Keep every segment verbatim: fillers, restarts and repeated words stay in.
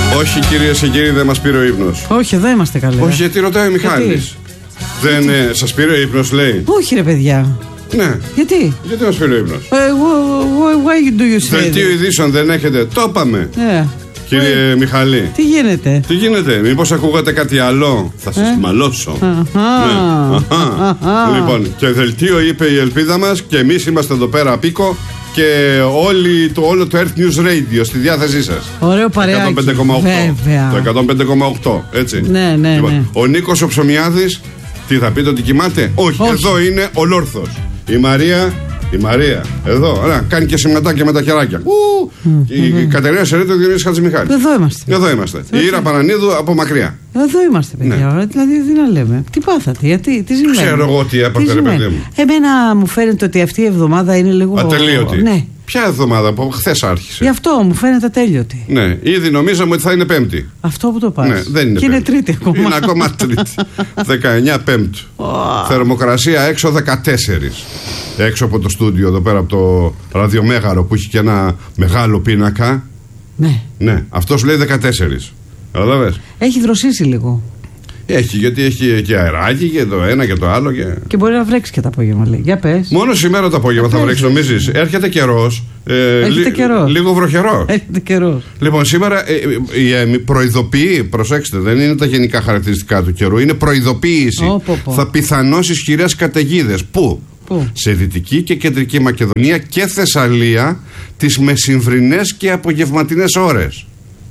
Όχι, κυρίες και κύριοι, δεν μας πήρε ο ύπνος. Όχι, εδώ είμαστε καλοί. Όχι, γιατί ρωτάει ο Μιχάλης. Δεν ε, σας πήρε ο ύπνος, λέει. Όχι, ρε παιδιά. Ναι. Γιατί? Γιατί μας πήρε ο ύπνος. Uh, why do you say Δελτίο ειδήσεων δεν έχετε. Το είπαμε. Yeah. Κύριε Wait. Μιχαλή. Τι γίνεται? Τι γίνεται, μήπως ακούγατε κάτι άλλο? Θα σας ε? μαλώσω. Ναι. Λοιπόν, και δελτίο είπε η ελπίδα μας και εμείς είμαστε εδώ πέρα Πίκο και όλοι, το, όλο το Earth News Radio στη διάθεσή σας. Ωραίο παρεάκι. εκατόν πέντε κόμμα οκτώ. Βέβαια. Το εκατόν πέντε κόμμα οκτώ, έτσι. Ναι, ναι, λοιπόν, ναι. Ο Νίκος ο Ψωμιάδης, τι θα πείτε ότι κοιμάται? Όχι, Όχι. Εδώ είναι ο Λόρθος. Η Μαρία, η Μαρία, εδώ, να, κάνει και σηματάκια με τα χεράκια. Ου, Mm, η mm, Κατερίνα Σερέτο, ο Διονύσης Χατζημιχάλης. Εδώ είμαστε. Εδώ είμαστε. Η Ήρα Πανανίδου από μακριά. Εδώ είμαστε, παιδιά. Ναι. Δηλαδή, τι να λέμε. Τι πάθατε, γιατί, τι συμβαίνει? Ξέρω εγώ τι έπαθε, ρε παιδί μου. Εμένα μου φαίνεται ότι αυτή η εβδομάδα είναι λίγο. Ατελείωτη. Ναι. Ποια εβδομάδα που χθες άρχισε? Γι' αυτό μου φαίνεται ατέλειωτη. Ναι, ήδη νομίζαμε ότι θα είναι Πέμπτη. Αυτό που το πας. Ναι, δεν είναι και πέμπτη. είναι Τρίτη ακόμα. Είναι ακόμα Τρίτη. δεκαεννιά Πέμπτου. Oh. Θερμοκρασία έξω δεκατέσσερα. Έξω από το στούντιο εδώ πέρα από το ραδιομέγαρο που έχει και ένα μεγάλο πίνακα. Ναι. Ναι, αυτός λέει δεκατέσσερα. Καταλαβες. Έχει δροσίσει λίγο. Έχει, γιατί έχει και αεράκι και το ένα και το άλλο. Και, και μπορεί να βρέξει και το απόγευμα, λέει. Για πες. Μόνο σήμερα το απόγευμα θα βρέξει, νομίζεις? Έρχεται καιρός. Ε, Έρχεται λι, καιρός. Λίγο βροχερό. Έρχεται καιρός. Λοιπόν, σήμερα ε, ε, ε, προειδοποιεί, προσέξτε, δεν είναι τα γενικά χαρακτηριστικά του καιρού, είναι προειδοποίηση. Oh, πω, πω. Θα πιθανώς ισχυρές καταιγίδες. Πού? Πού? Σε Δυτική και Κεντρική Μακεδονία και Θεσσαλία τις μεσημβρινές και απογευματινές ώρες.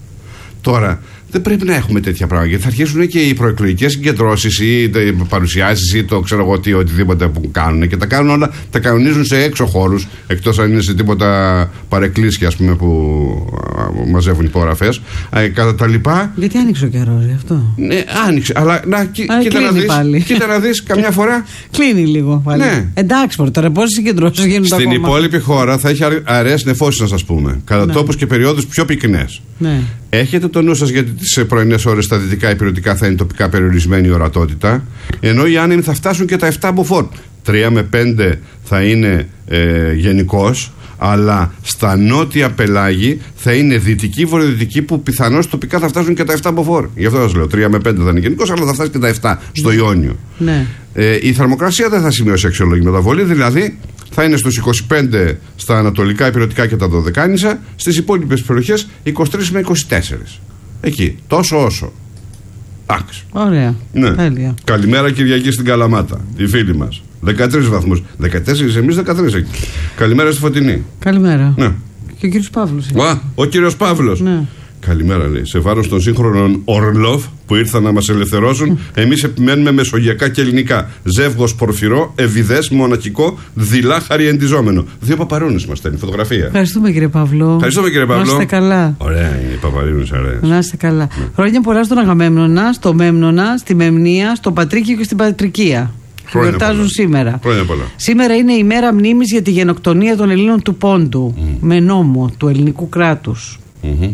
Τώρα, δεν πρέπει να έχουμε τέτοια πράγματα, γιατί θα αρχίσουν και οι προεκλογικές συγκεντρώσεις ή οι παρουσιάσεις ή το ξέρω εγώ τι, οτιδήποτε που κάνουν και τα κάνουν όλα, τα κανονίζουν σε έξω χώρους, εκτός αν είναι σε τίποτα παρεκκλήσια, ας πούμε, που μαζεύουν υπογραφές. Ε, κατά τα λοιπά. Γιατί άνοιξε ο καιρός γι' αυτό? Ναι, άνοιξε. Αλλά να, κοί, Α, κοίτα, να δεις, πάλι. κοίτα να δεις, καμιά φορά. Κλείνει λίγο πάλι. Ναι. Εντάξει, μωρέ, τώρα πόσες συγκεντρώσεις γίνονται Στην ακόμα? υπόλοιπη χώρα θα έχει αραιές νεφώσεις, να σας πούμε. Κατά ναι. τόπους και περιόδους πιο πυκνές. Ναι. Έχετε το νου σας, γιατί τις πρωινές ώρες στα δυτικά υπηρετικά θα είναι τοπικά περιορισμένη η ορατότητα, ενώ οι άνεμοι θα φτάσουν και τα επτά μποφόρ. τρία με πέντε θα είναι ε, γενικώς, αλλά στα νότια πελάγη θα είναι δυτική, βορειοδυτική, που πιθανώς τοπικά θα φτάσουν και τα επτά μποφόρ. Γι' αυτό σας λέω, τρία με πέντε θα είναι γενικώς, αλλά θα φτάσει και τα επτά στο Ιόνιο. Ναι. Ε, η θερμοκρασία δεν θα σημειώσει αξιολόγη μεταβολή, δηλαδή θα είναι στους είκοσι πέντε στα ανατολικά υπηρετικά και τα Δωδεκάνησα, στις υπόλοιπες περιοχές είκοσι τρία με είκοσι τέσσερα. Εκεί, τόσο όσο. Εντάξει. Ωραία. Ναι. Τέλεια. Καλημέρα Κυριακή στην Καλαμάτα, οι φίλοι μας. δεκατρείς βαθμούς. δεκατέσσερα εμείς, δεκατρείς εκεί. Καλημέρα στη Φωτεινή. Καλημέρα. Ναι. Και ο κύριος Παύλος. Α, ο κύριος Παύλος. Ναι. Καλημέρα, λέει. Σε βάρος των σύγχρονων Ορλόφ που ήρθαν να μας ελευθερώσουν, εμείς επιμένουμε μεσογειακά και ελληνικά. Ζεύγος πορφυρό, ευηδές, μοναχικό, δειλά χαριεντιζόμενο. Δύο παπαρούνες μας στέλνει φωτογραφία. Ευχαριστούμε, κύριε Παύλο. Ευχαριστούμε, κύριε Παύλο. Να είστε καλά. Ωραία είναι οι παπαρούνες, αρέσει. Να είστε καλά. Ναι. Χρόνια πολλά στον Αγαμέμνονα, στο Μέμνονα, στη Μεμνία, στο Πατρίκιο και στην Πατρικία. Γιορτάζουν σήμερα. Χρόνια πολλά. Σήμερα είναι η μέρα μνήμης για τη γενοκτονία των Ελλήνων του Πόντου, mm. με νόμο του ελληνικού κράτους. Mm-hmm.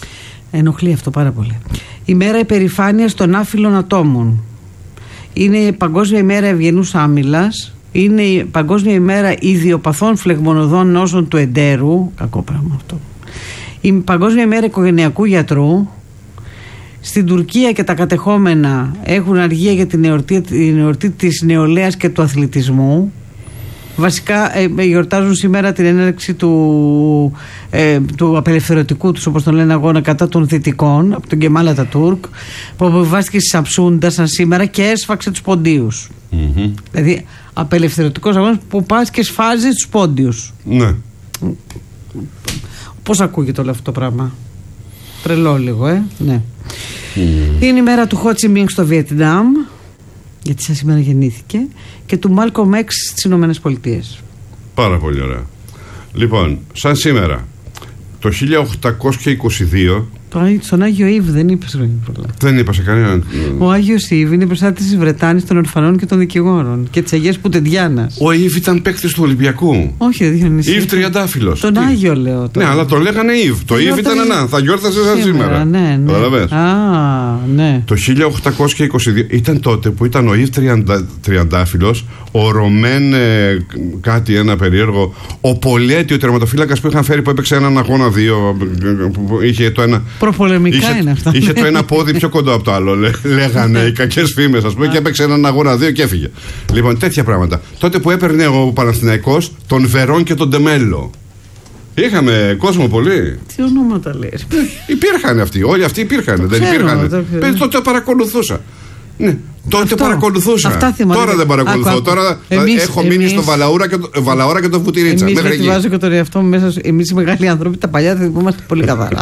Ενοχλεί αυτό πάρα πολύ. Η μέρα υπερηφάνειας των άφυλων ατόμων. Είναι η Παγκόσμια ημέρα ευγενούς άμυλας. Είναι η Παγκόσμια ημέρα ιδιοπαθών φλεγμονωδών νόσων του εντέρου. Κακό πράγμα αυτό. Η Παγκόσμια ημέρα οικογενειακού γιατρού. Στην Τουρκία και τα κατεχόμενα έχουν αργία για την εορτή, την εορτή της νεολαίας και του αθλητισμού. Βασικά ε, γιορτάζουν σήμερα την έναρξη του, ε, του απελευθερωτικού τους, όπως τον λένε, αγώνα κατά των Δυτικών από τον Κεμάλ Ατατούρκ, που αποβιβάστηκε στη Σαμσούντα σαν σήμερα και έσφαξε τους ποντίους. Mm-hmm. Δηλαδή απελευθερωτικός αγώνας που πας και σφάζει τους πόντιους. Ναι. Πώς ακούγεται όλο αυτό το πράγμα? Τρελό λίγο, ε. Ναι. Mm. Είναι η μέρα του Χο Τσι Μίνγκ στο Βιετνάμ, γιατί σαν σήμερα γεννήθηκε, και του Μάλκομ Εξ στις Ηνωμένες Πολιτείες. Πάρα πολύ ωραία. Λοιπόν, σαν σήμερα, το χίλια οκτακόσια είκοσι δύο. Στον Άγιο Ήβ δεν είπες χρόνια πολλά. Δεν είπα σε κανέναν. Ο Άγιος Ήβ είναι προστάτης της Βρετάνης, των ορφανών και των δικηγόρων και της Αγίας Πουτεντιάνας. Ο Ήβ ήταν παίκτης του Ολυμπιακού. Όχι, δεν Διονύση. Ήβ Τριαντάφυλλος. Τον Τι? Άγιο λέω τώρα. Ναι, αλλά το λέγανε Ήβ. Το Ήβ ήταν ένα. Θα γιόρτασε σαν σήμερα. Ναι, ναι. Α, ναι. Το χίλια οκτακόσια είκοσι δύο ήταν τότε που ήταν ο Ήβ Τριαντάφυλλος, ο Ρωμέν ε, κάτι ένα περίεργο, ο Πολέτη, ο τερματοφύλακας που είχαν φέρει, που έπαιξε έναν αγώνα δύο, που είχε το ένα Προπολεμικά είχε, είναι αυτά. Είχε το ένα πόδι πιο κοντό από το άλλο, λέ, λέγανε οι κακές φήμες, ας πούμε, και έπαιξε έναν αγώνα δύο και έφυγε. Λοιπόν, τέτοια πράγματα. Τότε που έπαιρνε ο Παναθηναϊκός τον Βερόν και τον Ντεμέλο. Είχαμε κόσμο πολύ. Τι ονόματα λες. Υπήρχαν αυτοί, όλοι αυτοί υπήρχαν. Δεν υπήρχαν. Τότε παρακολουθούσα. Ναι, τότε αυτό, παρακολουθούσα. Τώρα δεν παρακολουθώ. Άκου, τώρα εμείς, έχω εμείς, μείνει στο Βαλαούρα και το, Βαλαούρα και το Βουτυρίτσα. Εμείς δεν βάζω και τον εαυτό μου μέσα. Εμείς οι μεγάλοι άνθρωποι, τα παλιά δεν θυμόμαστε πολύ καθαρά.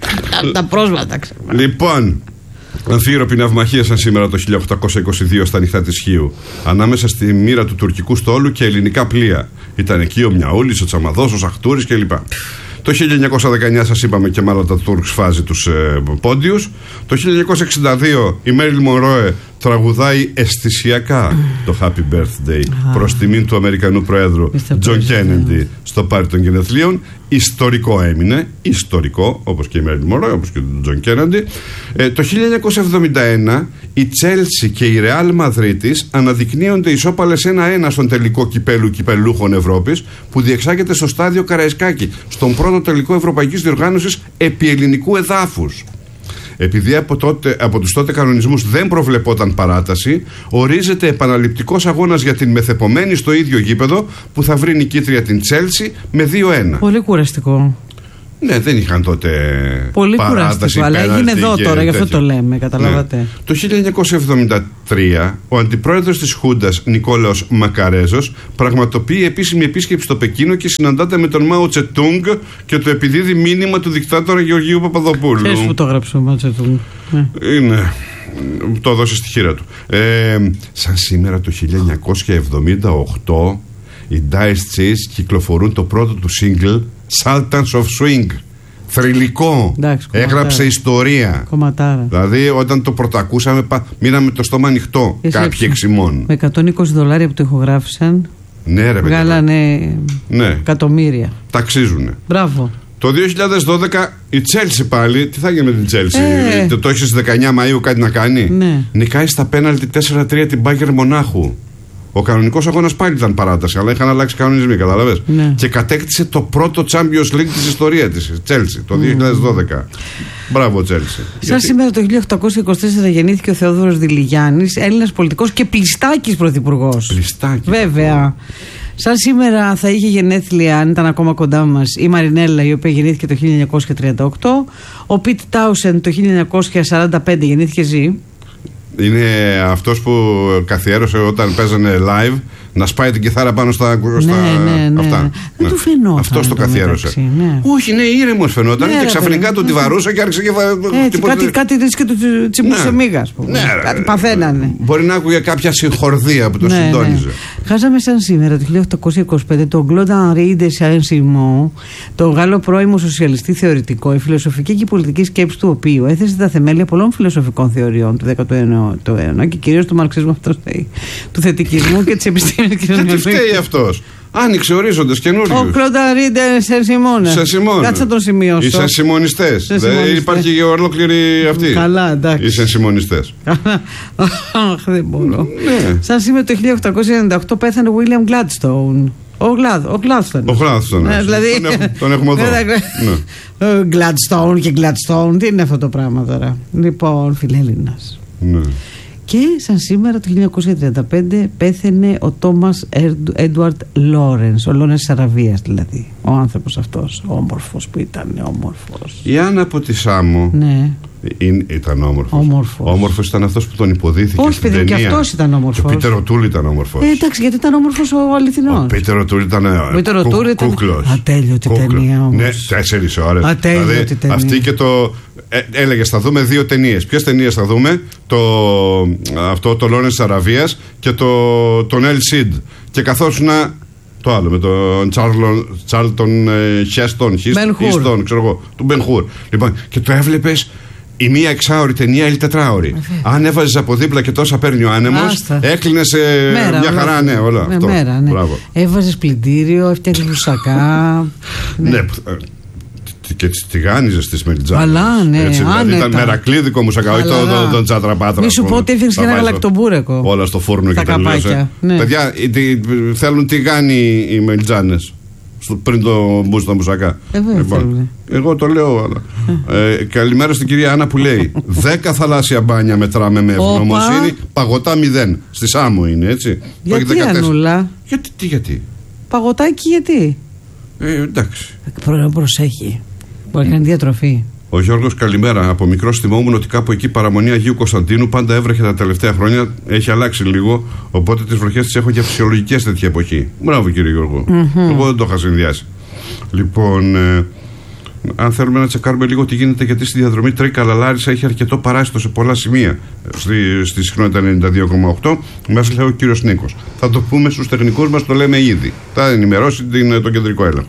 Τα πρόσβατα ξέρουμε. Λοιπόν, αμφίροπη ναυμαχία σαν σήμερα το χίλια οκτακόσια είκοσι δύο στα νυχτά της Χίου. Ανάμεσα στη μοίρα του τουρκικού στόλου και ελληνικά πλοία. Ήταν εκεί ο Μιαούλης, ο Τσαμαδός, ο Σαχτούρης κλπ. Το χίλια εννιακόσια δεκαεννιά σας είπαμε και μάλλον τα Τούρκς φάζει τους ε, πόντιους. Το χίλια εννιακόσια εξήντα δύο η Μέριλ Μονρόε τραγουδάει αισθησιακά το Happy Birthday προς τιμήν του Αμερικανού Προέδρου Τζον Κέννεντι στο πάρτι των γενεθλίων. Ιστορικό έμεινε, ιστορικό, όπως και η Μέριλ Μονρόε, όπως και ο Τζον Κέννεντι. Ε, το χίλια εννιακόσια εβδομήντα ένα η Τσέλσι και η Ρεάλ Μαδρίτης αναδεικνύονται ισόπαλες ένα ένα στον τελικό κυπέλου κυπελούχων Ευρώπης που διεξάγεται στο στάδιο Καραϊσκάκη, στον πρώτο τελικό Ευρωπαϊκής Διοργάνωσης επί ελληνικού εδάφους. Επειδή από, τότε, από τους τότε κανονισμούς δεν προβλεπόταν παράταση, ορίζεται επαναληπτικός αγώνας για την μεθεπομένη στο ίδιο γήπεδο που θα βρει νικήτρια την Τσέλσι με δύο ένα. Πολύ κουραστικό. Ναι, δεν είχαν τότε πολύ παράταση. Κουραστικό, αλλά έγινε εδώ τώρα, γι' αυτό το λέμε, καταλάβατε. Ναι. Το χίλια εννιακόσια εβδομήντα τρία ο αντιπρόεδρος της Χούντας Νικόλαος Μακαρέζος πραγματοποιεί επίσημη επίσκεψη στο Πεκίνο και συναντάται με τον Μάο Τσετούγκ και το επιδίδει μήνυμα του δικτάτορα Γεωργίου Παπαδοπούλου. Ξέρεις που το έγραψε ο Μάο Τσετούγκ. Είναι. Το έδωσε στη χείρα του. Ε, σαν σήμερα το χίλια εννιακόσια εβδομήντα οκτώ οι Dire Straits κυκλοφορούν το πρώτο του single Sultans of Swing. Θρυλικό. Εντάξει, έγραψε ιστορία. Κομματάρα. Δηλαδή όταν το πρωτοακούσαμε μείναμε το στόμα ανοιχτό. Εσύ κάποιοι εξημών. Με εκατόν είκοσι δολάρια που το ηχογράφησαν. Ναι, ρε, βγάλανε ναι. εκατομμύρια. Ταξίζουνε. Μπράβο. Το δύο χιλιάδες δώδεκα η Τσέλσι πάλι. Τι θα γίνει με την Τσέλσι, ε. το, το έχει στις δεκαεννιά Μαΐου κάτι να κάνει. Ναι. Νικάει στα πέναλτι τέσσερα τρία την Μπάγερ Μονάχου. Ο κανονικός αγώνας πάλι ήταν παράταση, αλλά είχαν αλλάξει κανονισμοί, κατάλαβες. Ναι. Και κατέκτησε το πρώτο Champions League της ιστορίας της, Τσέλσι, το δύο χιλιάδες δώδεκα. Mm. Μπράβο, Τσέλσι. Σαν Γιατί... σήμερα το χίλια οκτακόσια είκοσι τέσσερα γεννήθηκε ο Θεόδωρος Δηλιγιάννης, Έλληνας πολιτικός και Πλιστάκης πρωθυπουργός. Πλιστάκης. Βέβαια. Σαν σήμερα θα είχε γενέθλια, αν ήταν ακόμα κοντά μας, η Μαρινέλα, η οποία γεννήθηκε το χίλια εννιακόσια τριάντα οκτώ. Ο Πιτ Τάουσεν το χίλια εννιακόσια σαράντα πέντε γεννήθηκε, ζει. Είναι αυτός που καθιέρωσε όταν παίζανε live να σπάει την κιθάρα πάνω στα, στα ναι, ναι, ναι. αυτά. Δεν ναι. του φαινόταν. Αυτός το καθιέρωσε. Μεταξύ, ναι. Όχι, ναι, ήρεμος φαινόταν. Ναι, και ξαφνικά του τη βαρούσε και άρχισε και έτσι, κάτι, κάτι ρίσκε του τσιμπούσε ναι. μίγα, ναι, κάτι παθαίνανε. Μπορεί να άκουγε κάποια συγχορδία που το ναι, συντόνιζε. Ναι. Χάσαμε σαν σήμερα το χίλια οκτακόσια είκοσι πέντε τον Κλοντ Ανρί ντε Σεν-Σιμόν, τον Γάλλο πρώιμο σοσιαλιστή θεωρητικό, η φιλοσοφική και η πολιτική σκέψη του οποίου έθεσε τα θεμέλια πολλών φιλοσοφικών θεωριών του δέκατου αιώνα και κυρίως του μαρξισμού, αυτός, του θετικισμού και της επιστήμης. Δεν τι φταίει αυτός. Άνοιξε ορίζοντες καινούριους. Ο Κλοντ Ανρί ντε Σεν-Σιμόν. Κάτσε να τον σημειώσω. Οι σενσιμονιστές. Υπάρχει και ολόκληρη αυτή. Καλά, εντάξει. Οι σενσιμονιστές. Αχ, δεν μπορώ. Σαν σήμερα το χίλια οκτακόσια ενενήντα οκτώ πέθανε ο William Gladstone. Ο Gladstone. Ο Gladstone. Δηλαδή, τον έχουμε εδώ. Gladstone και Gladstone. Τι είναι αυτό το πράγμα τώρα. Λοιπόν, φιλέλληνας. Ναι. Και σαν σήμερα το χίλια εννιακόσια τριάντα πέντε πέθανε ο Τόμας Έντουαρτ Λόρενς, ο Λόρενς της Αραβίας δηλαδή. Ο άνθρωπος αυτός, όμορφος που ήταν, όμορφος. Η Άννα από τη Σάμο. Ναι. Ήταν όμορφος. Όμορφος. Όμορφος ήταν αυτός που τον υποδίθηκε. Όχι, παιδί, και αυτός ήταν όμορφος. Και ο Πίτερ Οτούλ ήταν όμορφος. Ε, εντάξει, γιατί ήταν όμορφος ο αληθινός. Ο Πίτερ Οτούλ ήταν κούκλος. Ατέλειωτη ταινία όμως. Ναι, τέσσερις ώρες. Ατέλειωτη δηλαδή, ταινία. Αυτή και το. Ε, έλεγες θα δούμε δύο ταινίες. Ποιες ταινίες θα δούμε? Το, αυτό το Λόρενς της Αραβίας και το, τον Ελ Σιντ. Και καθώς να. Το άλλο με τον Τσάρλτον Χέστον, Χίστον, ξέρω εγώ, του Μπεν Χουρ. Λοιπόν, και το έβλεπες η μία εξάωρη ταινία, η τετράωρη. Αν έβαζες από δίπλα και τόσα παίρνει ο άνεμος, έκλεινες μέρα, μια χαρά, ναι, όλα. Με αυτό. Μέρα, ναι. Έβαζες πλυντήριο, έφτιαχνες ρουσακά. Ναι. ναι. Και τις τηγάνιζες τις μελιτζάνες. Καλά, ναι. Έτσι, δηλαδή ήταν μερακλίδικο μουσακά, όχι τον το, το τσατραπάτρα. Μη σου πω ότι έφτιαξες και ένα γαλακτομπούρεκο. Όλα στο φούρνο και τελείωσε. Ναι. Παιδιά, θέλουν τηγάνι οι μελιτζάνες. στο, πριν το μπουν στα μουσακά. Ε, λοιπόν, εγώ το λέω. Αλλά. Ε, καλημέρα στην κυρία Άννα που λέει: δέκα θαλάσσια μπάνια μετράμε με ευγνωμοσύνη, παγωτά μηδέν. Στη Σάμο είναι έτσι. Γιατί Ανούλα? Γιατί, τι, γιατί. Παγωτά εκεί γιατί. Ε, εντάξει. Πρέπει να προσέχει. Μπορεί να κάνει διατροφή. Ο Γιώργος, καλημέρα. Από μικρό θυμόμουν ότι κάπου εκεί παραμονή Αγίου Κωνσταντίνου πάντα έβρεχε τα τελευταία χρόνια. Έχει αλλάξει λίγο. Οπότε τις βροχές τις έχω για φυσιολογικές τέτοια εποχή. Μπράβο, κύριε Γιώργο. Mm-hmm. Εγώ δεν το είχα συνδυάσει. Λοιπόν, ε, αν θέλουμε να τσεκάρουμε λίγο τι γίνεται, γιατί στη διαδρομή Τρίκα-Λάρισα έχει αρκετό παράσιτο σε πολλά σημεία. Στη, στη συχνότητα ενενήντα δύο κόμμα οκτώ, μας λέει ο κύριος Νίκος. Θα το πούμε στους τεχνικούς μας, το λέμε ήδη. Θα ενημερώσει την, τον κεντρικό έλεγχο.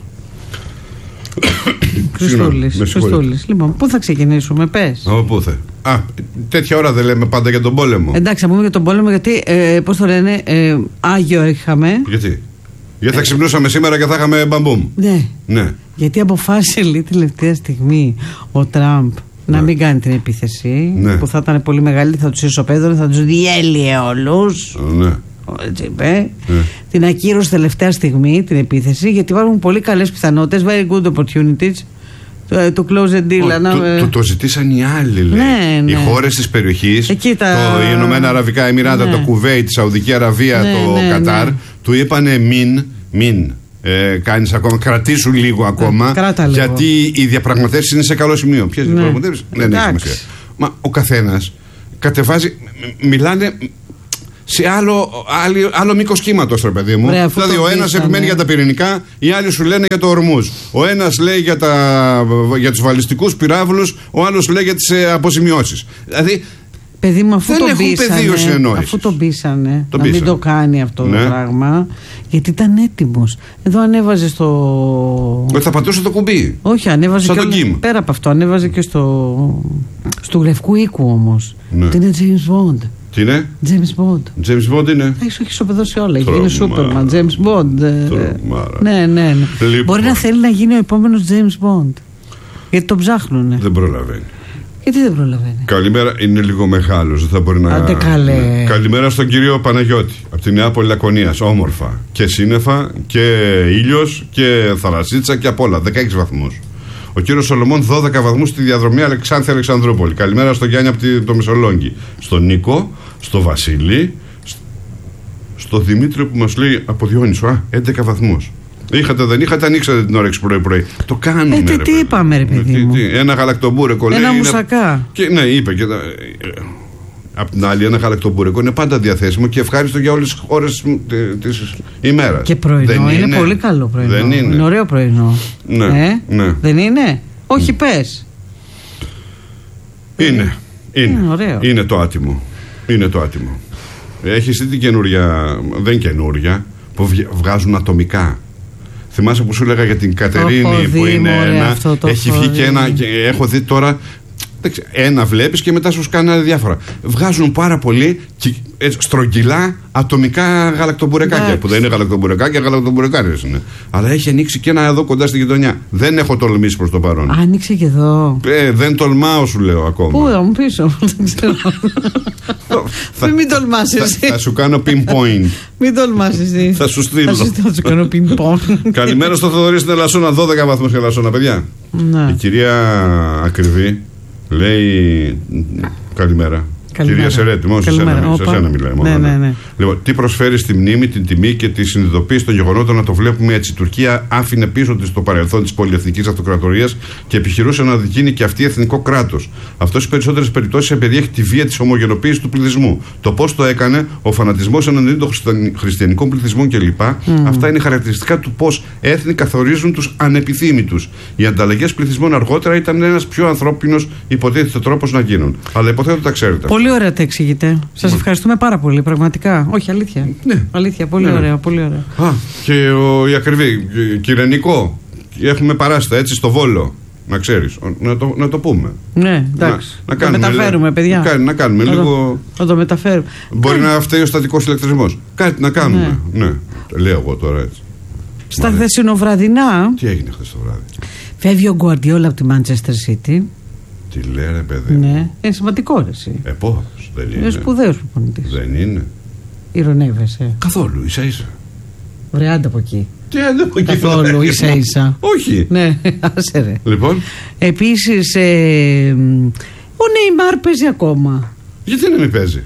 Χριστούλης. Λοιπόν, πού θα ξεκινήσουμε, πες. Ω, πού θα. Α, τέτοια ώρα δεν λέμε πάντα για τον πόλεμο. Εντάξει, θα πούμε για τον πόλεμο, γιατί, ε, πώς το λένε, ε, Άγιο είχαμε. Γιατί. Γιατί θα ξυπνούσαμε σήμερα και θα είχαμε μπαμπούμ. Ναι. Ναι. Γιατί αποφάσισε λίγο τελευταία στιγμή ο Τραμπ να ναι. μην κάνει την επίθεση, ναι. που θα ήταν πολύ μεγάλη, θα τους ισοπαίδωνε, θα τους διέλυε όλους. Ναι. Έτσι είπε. Mm. Την ακύρωσε τελευταία στιγμή την επίθεση, γιατί υπάρχουν πολύ καλές πιθανότητες, very good opportunities to close the deal. Oh, το, το, το ζητήσαν οι άλλοι, λέει. Ναι, ναι. Οι χώρες της περιοχής, τα... το Ηνωμένα Αραβικά Εμιράτα, ναι. το Κουβέιτ, τη Σαουδική Αραβία, ναι, το ναι, Κατάρ, ναι. του είπανε μην, μην ε, κάνεις ακόμα, κρατήσου λίγο ακόμα, ναι, γιατί λίγο. Οι διαπραγματεύσεις είναι σε καλό σημείο. Ποιες ναι. διαπραγματεύσεις, δεν έχει σημασία. Μα ο καθένας κατεβάζει, μιλάνε σε άλλο, άλλο, άλλο μήκος κύματος, ρε παιδί μου. Ρε, δηλαδή, ο ένας επιμένει για τα πυρηνικά, οι άλλοι σου λένε για το Ορμούζ. Ο ένας λέει για, τα, για τους βαλιστικούς πυράβλους, ο άλλος λέει για τις ε, αποζημιώσεις. Δηλαδή, παιδί μου, αφού δεν τον πείσανε, αφού τον πείσανε το να πείσανε. μην το κάνει αυτό ναι. το πράγμα, γιατί ήταν έτοιμος. Εδώ ανέβαζε στο... Ότι θα πατούσε το κουμπί. Όχι, ανέβαζε σαν και τον Κιμ. Πέρα από αυτό, ανέβαζε και στο, στο Λευκού Οίκου όμως. Ναι. Ότι είναι James Bond. Τι είναι? James Bond. James Bond είναι. Έχει ισοπεδώσει όλα. Είναι Σούπερμαν. James Bond. Ναι, ναι, ναι. Λοιπόν. Μπορεί να θέλει να γίνει ο επόμενος James Bond. Γιατί τον ψάχνουνε. Δεν προλαβαίνει. Γιατί δεν προλαβαίνει. Καλημέρα, είναι λίγο μεγάλος. Δεν θα μπορεί να. Άντε καλέ. Καλημέρα στον κύριο Παναγιώτη. Από τη Νεάπολη Λακωνίας. Όμορφα. Και σύννεφα και ήλιος και θαλασσίτσα και απ' όλα. δεκαέξι βαθμούς. Ο κύριος Σολομών, δώδεκα βαθμούς στη διαδρομή Αλεξάνδρεια-Αλεξανδρούπολη. Καλημέρα στον Γιάννη από το Μεσολόγγι. Στον Νίκο, στο Βασίλη, στο Δημήτρη που μας λέει από Διόνυσο. Α, έντεκα βαθμούς. Είχατε, δεν είχατε, ανοίξατε την ώρα έξι πρωί-πρωί. Το κάνουμε. Ε, τι, ρε, τι είπαμε, ρε παιδί μου. Τι, τι, ένα γαλακτομπούρεκο. Ένα λέει, μουσακά. Και, ναι, είπε. Και, απ' την άλλη, ένα γαλακτομπούρεκο είναι πάντα διαθέσιμο και ευχάριστο για όλες τις χώρες της ημέρας. Και πρωινό. Δεν είναι, είναι πολύ καλό πρωινό. Δεν είναι. Είναι ωραίο πρωινό. Ναι, ε? ναι. Δεν είναι. Όχι, πες. Είναι. Είναι. Είναι, ωραίο. Είναι το άτιμο. Είναι το άτιμο. Έχεις δει την καινούρια, δεν καινούρια, που βγάζουν ατομικά. Θυμάσαι που σου έλεγα για την Κατερίνη που είναι ένα. Έχει βγει και ένα. Και έχω δει τώρα. Ένα βλέπεις και μετά σου κάνει διάφορα. Βγάζουν πάρα πολύ στρογγυλά ατομικά γαλακτομπουρεκάκια. Που δεν είναι γαλακτομπουρεκάκια, γαλακτομπουρεκάρες είναι. Αλλά έχει ανοίξει και ένα εδώ κοντά στη γειτονιά. Δεν έχω τολμήσει προς το παρόν. Άνοιξε και εδώ. Ε, δεν τολμάω, σου λέω ακόμα. Πού, μου πίσω, δεν ξέρω. θα, μην τολμάς εσύ. Θα, θα σου κάνω pinpoint. Μην τολμάς εσύ. Θα σου στείλω. Θα σου κάνω pinpoint. Καλημέρα στο Θοδωρή στην Ελασσόνα. δώδεκα βαθμούς και Ελασσόνα, παιδιά. Η κυρία Ακριβή λέει καλημέρα. Καλημέρα. Κυρία Σερέτη, μόνο σε εσένα μιλάει. Μόνο, ναι, ναι, ναι. Λοιπόν, τι προσφέρει στη μνήμη, την τιμή και τη συνειδητοποίηση των γεγονότων να το βλέπουμε έτσι. Η Τουρκία άφηνε πίσω της το παρελθόν της πολυεθνικής αυτοκρατορίας και επιχειρούσε να γίνει και αυτή εθνικό κράτος. Αυτό στις περισσότερες περιπτώσεις εμπεριέχει τη βία της ομογενοποίησης του πληθυσμού. Το πώς το έκανε, ο φανατισμός εναντίον των χριστιανικών πληθυσμών κλπ. Mm. Αυτά είναι χαρακτηριστικά του πώς έθνη καθορίζουν τους ανεπιθύμητους. Οι ανταλλαγές πληθυσμών αργότερα ήταν ένας πιο ανθρώπινος υποτίθεται τρόπος να γίνουν. Αλλά υποθέτω τα ξέρετε. Πολύ ωραία τα εξηγείτε. Σας ευχαριστούμε πάρα πολύ, πραγματικά. Όχι, αλήθεια. Ναι. Αλήθεια, πολύ ναι. ωραία, πολύ ωραία. Α, και ο, η Ακριβή, Κυρενικό. Έχουμε παράστα έτσι στο Βόλο. Να ξέρεις, να το, να το πούμε. Ναι, εντάξει. Να, να, κάνουμε, να μεταφέρουμε, παιδιά. Να, να κάνουμε να λίγο. Να το μεταφέρουμε. Μπορεί να φταίει ο στατικός ηλεκτρισμός. Κάτι να κάνουμε. Ναι. ναι. Λέω εγώ τώρα έτσι. Στα χθεσινοβραδινά. Τι έγινε χθες το βράδυ? Φεύγει ο Γκουαρντιόλα από τη Manchester City. Τι λέει, ρε παιδί. Ναι, είναι σημαντικό ρε εσύ. Ε, πώς, δεν είναι. Είναι σπουδαίος προπονητής. Δεν είναι. Ηρωνεύεσαι. Καθόλου, ίσα ίσα. Βρε, άντε από εκεί. Τι δεν καθόλου, ίσα ίσα. Όχι. Ναι, άσε ρε. Λοιπόν. Επίσης, ε, ο Νεϊμάρ παίζει ακόμα. Γιατί να μην παίζει?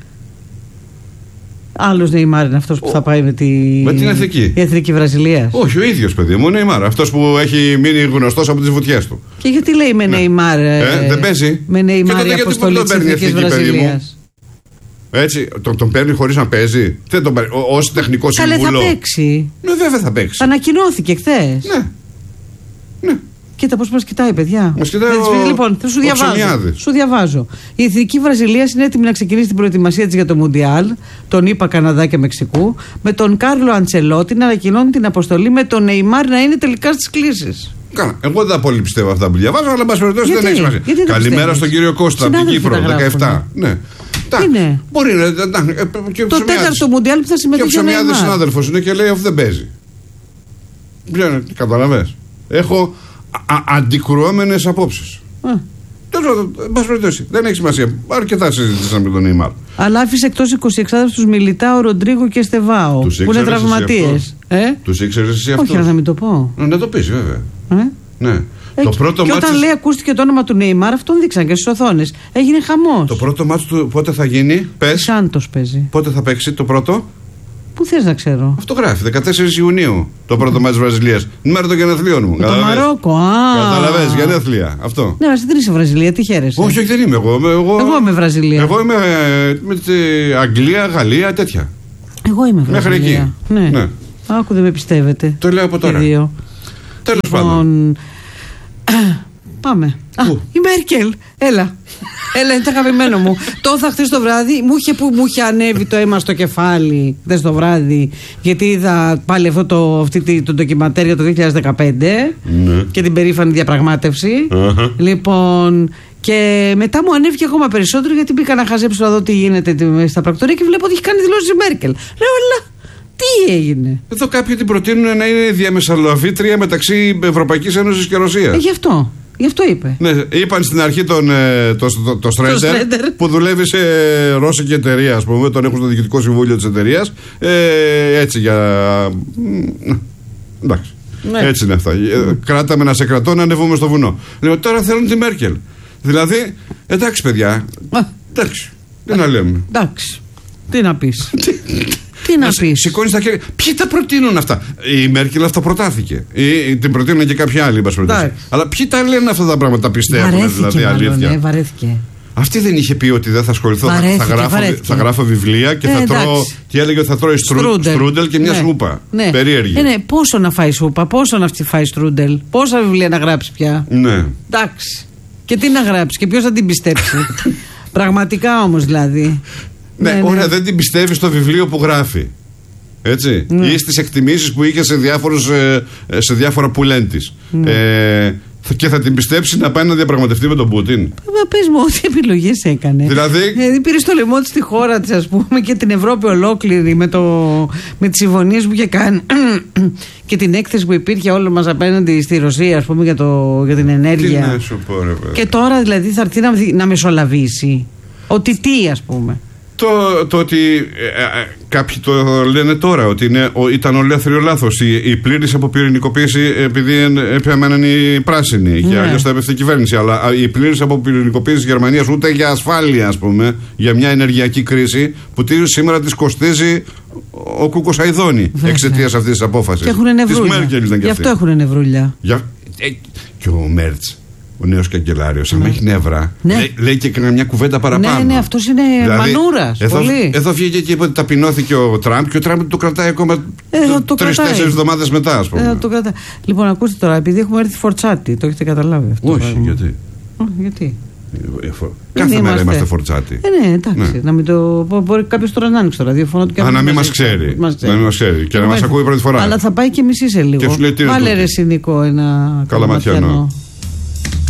Άλλος Νεϊμάρ είναι αυτός που θα πάει με, τη... με την εθνική. Η εθνική Βραζιλίας. Όχι, ο ίδιος παιδί μου, ο Νεϊμάρ. Αυτός που έχει μείνει γνωστός από τις βουτιές του. Και γιατί λέει με ναι. Νεϊμάρ? Ε, ε, δεν παίζει. Με Νεϊμάρ η αποστολή της εθνικής Βραζιλίας. Έτσι, τον, τον παίρνει χωρίς να παίζει. Δεν τον παίρνει. Ως τεχνικό σύμβουλο. Καλέ, θα παίξει. Ναι, βέβαια θα παίξει. Ανακοινώθηκε χθες. Ναι. Ναι. Κοίτα πώς μας κοιτάει, παιδιά. Μας κοιτάει ο... Λοιπόν, θα σου διαβάζω. Σου διαβάζω. Η Εθνική Βραζιλία είναι έτοιμη να ξεκινήσει την προετοιμασία της για το Μουντιάλ, τον ΗΠΑ, Καναδά και Μεξικού, με τον Κάρλο Αντσελότη να ανακοινώνει την αποστολή, με τον Νεϊμάρ να είναι τελικά στις κλήσεις. Καλά. Εγώ δεν πολύ πιστεύω αυτά που διαβάζω, αλλά εν πάση περιπτώσει δεν έχει σημασία. Καλημέρα στον κύριο Κώστα από την Κύπρο, δεκαεπτά. Ναι. Είναι. Μπορεί να. Το τέταρτο Μουντιάλ που θα συμμετέχει. Και ο Ψωμιάδης συνάδελφος είναι και λέει ότι δεν παίζει. Καταλαβες. Έχω αντικρουόμενες απόψεις. Δεν έχει σημασία. Αρκετά συζήτησαμε με τον Νεϊμάρ. Αλλά άφησε εκτός εικοσιεξάδες Μιλιτάο, Ροντρίγκο και Στεβάο. Που είναι τραυματίες. Τους ήξερες εσύ αυτούς? Όχι, να μην το πω. Να το πεις, βέβαια. Ναι. Ε, το πρώτο και όταν λέει ακούστηκε το όνομα του Νεϊμάρ, αυτόν δείξαν και στις οθόνες. Έγινε χαμός. Το πρώτο μάτς του πότε θα γίνει? Πες. Σάντος παίζει. Πότε θα παίξει το πρώτο? Πού θες να ξέρω? Αυτό γράφει. δεκατέσσερις Ιουνίου το πρώτο μάτς της Βραζιλίας. Την μέρα των γενεθλίων μου. Με το Μαρόκο. Καταλαβες, γενέθλια. Αυτό. Ναι, εσύ δεν είσαι Βραζιλία, τι χαίρεσαι? Όχι, όχι, δεν είμαι εγώ. Εγώ, εγώ είμαι Βραζιλία. Εγώ είμαι με τη Αγγλία, Γαλλία, τέτοια. Εγώ είμαι Βραζιλία. Μέχρι εκεί. Ναι. ναι. Άκου, δεν με πιστεύετε. Το λέω από τώρα. Τέλος λοιπόν, πάντων. Πάμε. Α, η Μέρκελ. Έλα. Έλα, είναι το αγαπημένο μου. Το είχα χθες το βράδυ. Μου είχε, που μου είχε ανέβει το αίμα στο κεφάλι χθες το βράδυ. Γιατί είδα πάλι αυτό το, αυτή, το ντοκιμαντέρ για το δύο χιλιάδες δεκαπέντε ναι. και την περήφανη διαπραγμάτευση. Uh-huh. Λοιπόν. Και μετά μου ανέβηκε ακόμα περισσότερο γιατί μπήκα να χαζέψω να δω τι γίνεται στα πρακτορία και βλέπω ότι έχει κάνει δηλώσεις η Μέρκελ. Λέω, αλλά. Τι έγινε? Εδώ κάποιοι την προτείνουν να είναι διαμεσολαβήτρια μεταξύ Ευρωπαϊκής Ένωσης και Ρωσίας. Ε, γι' αυτό. Γι' αυτό είπε. Ναι, είπαν στην αρχή τον το, το, το Στρέντερ που δουλεύει σε ρώσικη εταιρεία, ας πούμε, τον έχουν στο διοικητικό συμβούλιο της εταιρείας. Ε, έτσι για. Εντάξει. Ναι. Έτσι είναι αυτά. Mm. Κράταμε να σε κρατώ να ανεβούμε στο βουνό. Λοιπόν, τώρα θέλουν τη Μέρκελ. Δηλαδή, εντάξει, παιδιά. Εντάξει. Τι να λέμε. Εντάξει. Τι να πεις. Τι να πεις. Σηκώνεις τα χέρια. Ποιοι τα προτείνουν αυτά? Η Μέρκελ αυτά προτάθηκε. Ή την προτείνουν και κάποιοι άλλοι. Αλλά ποιοι τα λένε αυτά τα πράγματα, τα πιστεύουν? Βαρέθηκε, δηλαδή, μάλλον, αλήθεια. Ναι, βαρέθηκε. Αυτή δεν είχε πει ότι δεν θα ασχοληθώ? Βαρέθηκε, θα, γράφω, θα γράφω βιβλία και ε, θα τρώω. Τι έλεγε ότι θα τρώει στρούντελ, στρούντελ και μια ναι. σούπα. Ναι. Περίεργη. Ε, ναι. Πόσο να φάει σούπα, πόσο να φάει στρούντελ, πόσα βιβλία να γράψει πια. Ναι. Εντάξει. Και τι να γράψει και ποιο θα την πιστέψει. Πραγματικά όμως δηλαδή. Ναι, ναι, ωραία, ναι. Δεν την πιστεύει στο βιβλίο που γράφει. Έτσι. Ναι. Ή στις εκτιμήσεις που είχε σε, διάφορους, σε διάφορα που λένε της. Ναι. Ε, και θα την πιστέψει να πάει να διαπραγματευτεί με τον Πούτιν. Μα πες μου, ό,τι επιλογές έκανε. Δηλαδή. Δηλαδή πήρε στο λαιμό της τη χώρα της, ας πούμε, και την Ευρώπη ολόκληρη με, το, με τις συμφωνίες που είχε κάνει και την έκθεση που υπήρχε όλο μας απέναντι στη Ρωσία, ας πούμε, για, το, για την ενέργεια. Τι να σου πω, ρε, και τώρα δηλαδή θα έρθει να, να μεσολαβήσει. Ότι τι, ας πούμε. Το, το ότι ε, ε, κάποιοι το λένε τώρα ότι είναι, ο, ήταν ολέθριο λάθος η, η πλήρης αποπυρηνικοποίηση, επειδή επέμεναν οι πράσινοι, ναι. Και αλλιώς θα έπεφτε η κυβέρνηση. Αλλά η πλήρης αποπυρηνικοποίηση της Γερμανίας ούτε για ασφάλεια, ας πούμε, για μια ενεργειακή κρίση που σήμερα της κοστίζει ο Κούκος Αηδόνη εξαιτίας αυτής της απόφασης. Και έχουν νευρούλια. Γι' αυτό έχουν νευρούλια. Για, ε, και ο Μέρτς, ο νέος καγκελάριος, αν έχει νεύρα, ναι. λέει, λέει και μια κουβέντα παραπάνω. Ναι, ναι, αυτός είναι δηλαδή, μανούρας. Εδώ, πολύ. εδώ βγήκε και είπε ότι ταπεινώθηκε ο Τραμπ και ο Τραμπ το κρατάει ακόμα τρεις-τέσσερις εβδομάδες μετά, ας πούμε. Ε, το κρατάει. Λοιπόν, ακούστε τώρα, επειδή έχουμε έρθει φορτσάτη, το έχετε καταλάβει αυτό? Όχι, γιατί. Όχι, γιατί. Ε, φο... Κάθε μέρα είμαστε, είμαστε φορτσάτη. Ε, ναι, εντάξει. Ναι. Να μην το... Μπορεί κάποιο τώρα να ανοίξει το ραδιόφωνο του και να μην μα ξέρει. Να μην μας ξέρει. Και να μα ακούει πρώτη φορά. Αλλά θα πάει και μισή σε λίγο. Βάλε ρε Νικό ένα καλαματιανό.